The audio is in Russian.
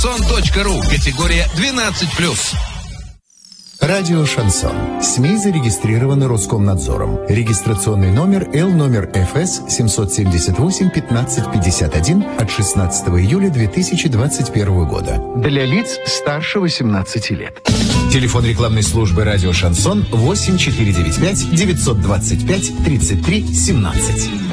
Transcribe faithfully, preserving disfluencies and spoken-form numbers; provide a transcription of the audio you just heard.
Сон.ру. Категория двенадцать плюс. Радио «Шансон». СМИ зарегистрированы Роскомнадзором. Регистрационный номер Л номер Ф С семь семь восемь пятнадцать пятьдесят один от шестнадцатого июля две тысячи двадцать первого года. Для лиц старше восемнадцати лет. Телефон рекламной службы «Радио Шансон» восемь четыре девять пять девятьсот двадцать пять тридцать три семнадцать.